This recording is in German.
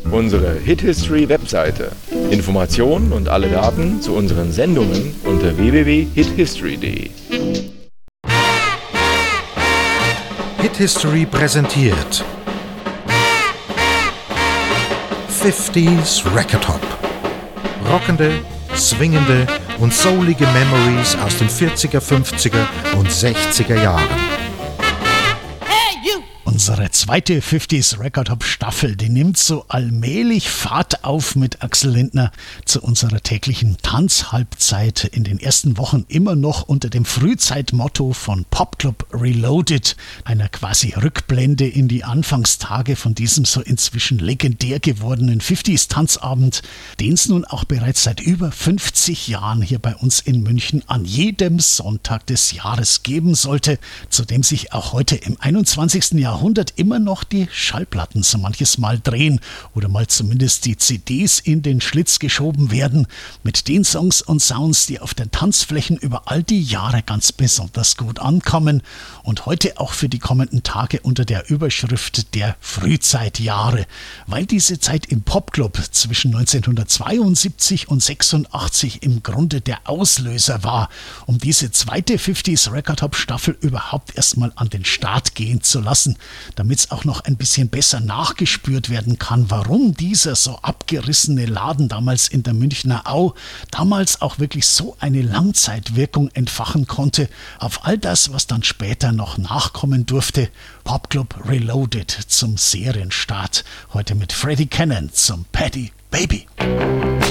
Unsere Hit History Webseite. Informationen und alle Daten zu unseren Sendungen unter www.hithistory.de. Hit History präsentiert 50s Record Hop. Rockende, swingende und soulige Memories aus den 40er, 50er und 60er Jahren. Unsere zweite 50s Record Hop Staffel, die nimmt so allmählich Fahrt auf mit Axel Lindner zu unserer täglichen Tanzhalbzeit. In den ersten Wochen immer noch unter dem Frühzeitmotto von Popclub Reloaded, einer quasi Rückblende in die Anfangstage von diesem so inzwischen legendär gewordenen 50s Tanzabend, den es nun auch bereits seit über 50 Jahren hier bei uns in München an jedem Sonntag des Jahres geben sollte, zu dem sich auch heute im 21. Jahrhundert immer noch die Schallplatten so manches Mal drehen oder mal zumindest die CDs in den Schlitz geschoben werden mit den Songs und Sounds, die auf den Tanzflächen über all die Jahre ganz besonders gut ankommen und heute auch für die kommenden Tage unter der Überschrift der Frühzeitjahre, weil diese Zeit im Popclub zwischen 1972 und 86 im Grunde der Auslöser war, um diese zweite 50s Record Hop Staffel überhaupt erstmal an den Start gehen zu lassen, damit es auch noch ein bisschen besser nachgespürt werden kann, warum dieser so abgerissene Laden damals in der Münchner Au damals auch wirklich so eine Langzeitwirkung entfachen konnte auf all das, was dann später noch nachkommen durfte. Popclub Reloaded zum Serienstart. Heute mit Freddie Cannon zum Paddy Baby.